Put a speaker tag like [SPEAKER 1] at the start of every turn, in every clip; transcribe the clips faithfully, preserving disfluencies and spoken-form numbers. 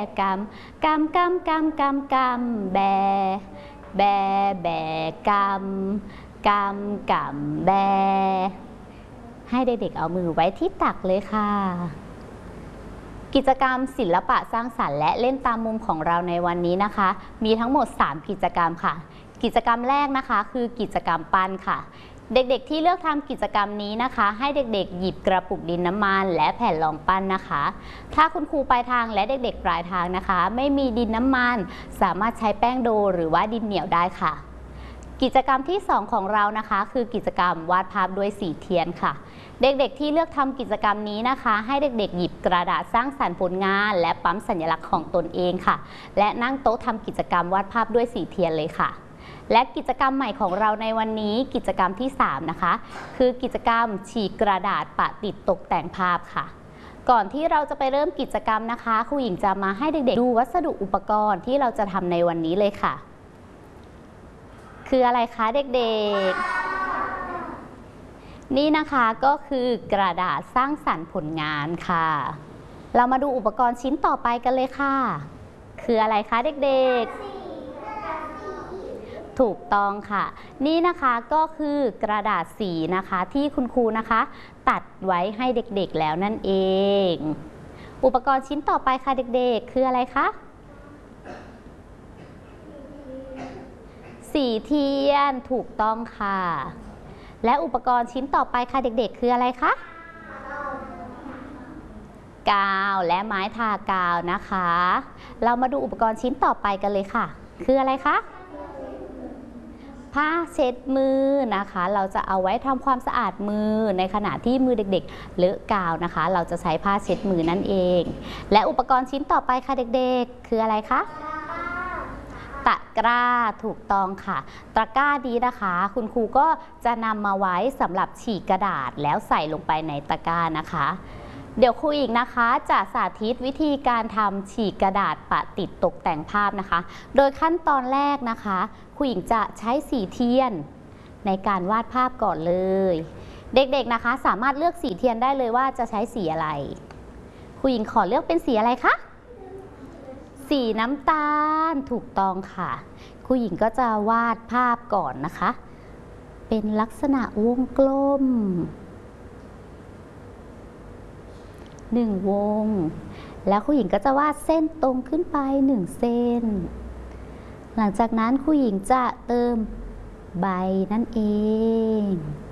[SPEAKER 1] กำกำกำกำกำกำแบแบแบกำกำกำแบให้เด็กๆเอามือไว้ที่ตักเลยค่ะกิจกรรมศิลปะสร้างสรรค์และเล่นตามมุมของเราในวันนี้นะคะมีทั้งหมดสามกิจกรรมค่ะกิจกรรมแรกนะคะคือกิจกรรมปั้นค่ะเด็กๆที่เลือกทำกิจกรรมนี้นะคะให้เด็กๆหยิบกระปุกดินน้ำมันและแผ่นรองปั้นนะคะถ้าคุณครูปลายทางและเด็กๆปลายทางนะคะไม่มีดินน้ำมันสามารถใช้แป้งโดหรือว่าดินเหนียวได้ค่ะกิจกรรมที่สองของเรานะคะคือกิจกรรมวาดภาพด้วยสีเทียนค่ะเด็กๆที่เลือกทำกิจกรรมนี้นะคะให้เด็กๆหยิบกระดาษสร้างสรรค์ผลงานและปั๊มสัญลักษณ์ของตนเองค่ะและนั่งโต๊ะทำกิจกรรมวาดภาพด้วยสีเทียนเลยค่ะและกิจกรรมใหม่ของเราในวันนี้กิจกรรมที่สามนะคะคือกิจกรรมฉีกกระดาษปะติดตกแต่งภาพค่ะก่อนที่เราจะไปเริ่มกิจกรรมนะคะครูหญิงจะมาให้เด็กๆดูวัสดุอุปกรณ์ที่เราจะทำในวันนี้เลยค่ะคืออะไรคะเด็กๆนี่นะคะก็คือกระดาษสร้างสรรค์ผลงานค่ะเรามาดูอุปกรณ์ชิ้นต่อไปกันเลยค่ะคืออะไรคะเด็กๆถูกต้องค่ะนี่นะคะก็คือกระดาษสีนะคะที่คุณครูนะคะตัดไว้ให้เด็กๆแล้วนั่นเองอุปกรณ์ชิ้นต่อไปค่ะเด็กๆคืออะไรคะสีเทียนถูกต้องค่ะและอุปกรณ์ชิ้นต่อไปค่ะเด็กๆคืออะไรคะกาวและไม้ทากาวนะคะเรามาดูอุปกรณ์ชิ้นต่อไปกันเลยค่ะคืออะไรคะผ้าเช็ดมือนะคะเราจะเอาไว้ทำความสะอาดมือในขณะที่มือเด็กๆเลอะกาวนะคะเราจะใช้ผ้าเช็ดมือนั่นเองและอุปกรณ์ชิ้นต่อไปค่ะเด็กๆคืออะไรคะตะกร้าถูกต้องค่ะตะกร้านี้นะคะคุณครูก็จะนำมาไว้สำหรับฉีกกระดาษแล้วใส่ลงไปในตะกร้านะคะเดี๋ยวครูอีกนะคะจะสาธิตวิธีการทำฉีกกระดาษปะติดตกแต่งภาพนะคะโดยขั้นตอนแรกนะคะครูหญิงจะใช้สีเทียนในการวาดภาพก่อนเลยเด็กๆนะคะสามารถเลือกสีเทียนได้เลยว่าจะใช้สีอะไรครูหญิงขอเลือกเป็นสีอะไรคะสีน้ำตาลถูกต้องค่ะครูหญิงก็จะวาดภาพก่อนนะคะเป็นลักษณะวงกลมหนึ่งวงแล้วครูหญิงก็จะวาดเส้นตรงขึ้นไปหนึ่งเส้นหลังจากนั้นครูหญิงจะเติมใบนั่นเอง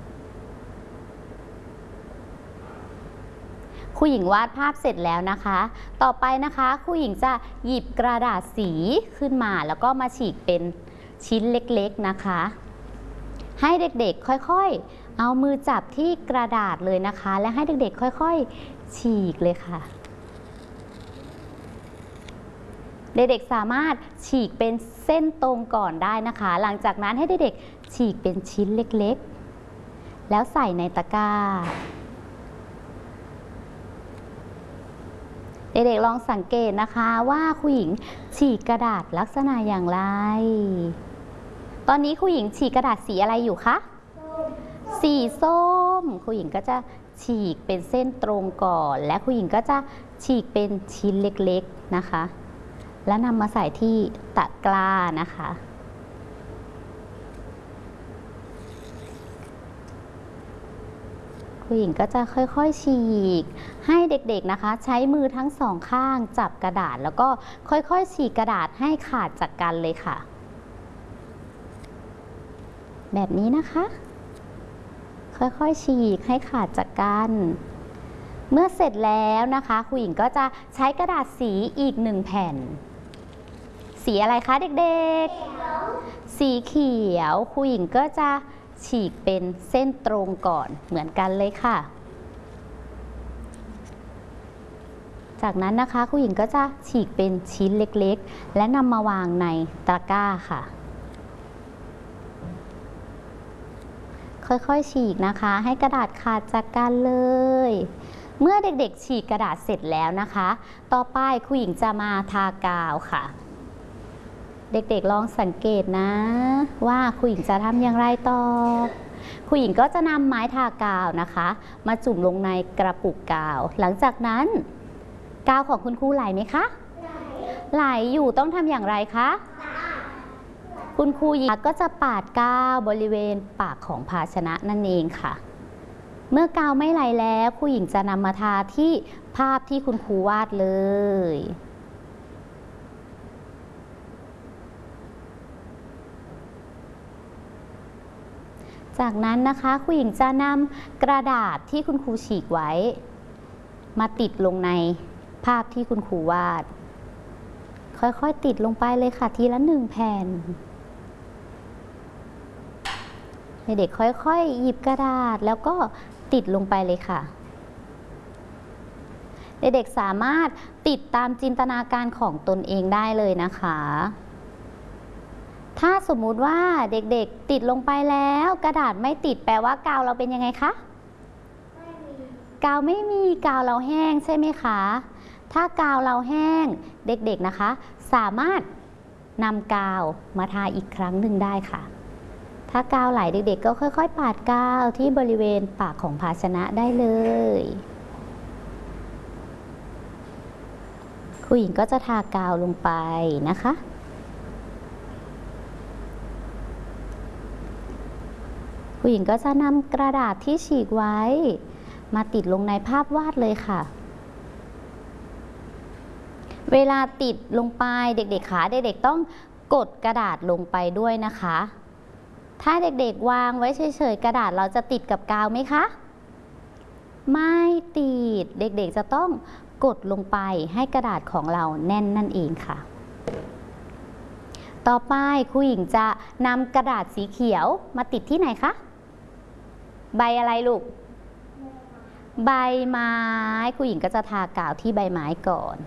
[SPEAKER 1] ครูหญิงวาดภาพเสร็จแล้วนะคะต่อไปนะคะครูหญิงจะหยิบกระดาษสีขึ้นมาแล้วก็มาฉีกเป็นชิ้นเล็กๆนะคะให้เด็กๆค่อยๆเอามือจับที่กระดาษเลยนะคะและให้เด็กๆค่อยๆฉีกเลยค่ะเด็กๆสามารถฉีกเป็นเส้นตรงก่อนได้นะคะหลังจากนั้นให้เด็กๆฉีกเป็นชิ้นเล็กๆแล้วใส่ในตะกร้าเด็กๆลองสังเกตนะคะว่าครูหญิงฉีกกระดาษลักษณะอย่างไรตอนนี้ครูหญิงฉีกกระดาษสีอะไรอยู่คะสีส้มครูหญิงก็จะฉีกเป็นเส้นตรงก่อนและครูหญิงก็จะฉีกเป็นชิ้นเล็กๆนะคะแล้วนำมาใส่ที่ตะกร้านะคะครูหญิงก็จะค่อยๆฉีกให้เด็กๆนะคะใช้มือทั้งสองข้างจับกระดาษแล้วก็ค่อยๆฉีกกระดาษให้ขาดจากกันเลยค่ะแบบนี้นะคะค่อยๆฉีกให้ขาดจากกันเมื่อเสร็จแล้วนะคะครูหญิงก็จะใช้กระดาษสีอีกหนึ่งแผ่นสีอะไรคะเด็กๆสีเขียวครูหญิงก็จะฉีกเป็นเส้นตรงก่อนเหมือนกันเลยค่ะจากนั้นนะคะครูหญิงก็จะฉีกเป็นชิ้นเล็กๆและนำมาวางในตะกร้าค่ะค่อยๆฉีกนะคะให้กระดาษขาดจากกันเลยเมื่อเด็กๆฉีกกระดาษเสร็จแล้วนะคะต่อไปครูหญิงจะมาทากาวค่ะเด็กๆลองสังเกตนะว่าครูหญิงจะทำอย่างไรต่อครูหญิงก็จะนำไม้ทากาวนะคะมาจุ่มลงในกระปุกกาวหลังจากนั้นกาวของคุณครูไหลไหมคะไหลอยู่ต้องทำอย่างไรคะคุณครูหญิงก็จะปาดกาวบริเวณปากของภาชนะนั่นเองค่ะเมื่อกาวไม่ไหลแล้วครูหญิงจะนำมาทาที่ภาพที่คุณครูวาดเลยจากนั้นนะคะครูหญิงจะนำกระดาษที่คุณครูฉีกไว้มาติดลงในภาพที่คุณครูวาดค่อยๆติดลงไปเลยค่ะทีละหนึ่งแผ่นเด็กค่อยๆหยิบกระดาษแล้วก็ติดลงไปเลยค่ะเด็กๆสามารถติดตามจินตนาการของตนเองได้เลยนะคะถ้าสมมุติว่าเด็กๆติดลงไปแล้วกระดาษไม่ติดแปลว่ากาวเราเป็นยังไงคะไม่มีกาวไม่มีกาวเราแห้งใช่ไหมคะถ้ากาวเราแห้งเด็กๆนะคะสามารถนำกาวมาทาอีกครั้งหนึ่งได้ค่ะถ้ากาวไหลเด็กๆก็ค่อยๆปาดกาวที่บริเวณปากของภาชนะได้เลยครูหญิงก็จะทากาวลงไปนะคะครูหญิงก็จะนำกระดาษที่ฉีกไว้มาติดลงในภาพวาดเลยค่ะเวลาติดลงไปเด็กๆขาเด็กๆต้องกดกระดาษลงไปด้วยนะคะถ้าเด็กๆวางไว้เฉยๆกระดาษเราจะติดกับกาวไหมคะไม่ติดเด็กๆจะต้องกดลงไปให้กระดาษของเราแน่นนั่นเองค่ะต่อไปครูหญิงจะนำกระดาษสีเขียวมาติดที่ไหนคะใบอะไรลูกใบไม้ครูหญิงก็จะทากาวที่ใบไม้ก่อน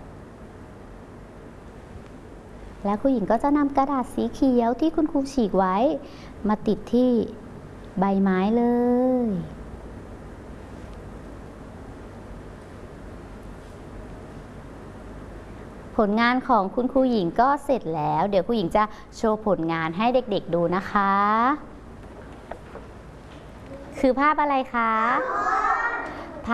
[SPEAKER 1] แล้วครูหญิงก็จะนำกระดาษสีเขียวที่คุณครูฉีกไว้มาติดที่ใบไม้เลยผลงานของคุณครูหญิงก็เสร็จแล้วเดี๋ยวครูหญิงจะโชว์ผลงานให้เด็กๆดูนะคะคือภาพอะไรคะ